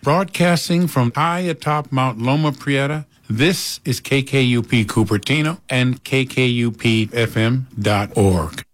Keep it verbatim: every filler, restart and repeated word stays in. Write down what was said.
Broadcasting from high atop Mount Loma Prieta, this is K K U P Cupertino and K K U P F M dot org.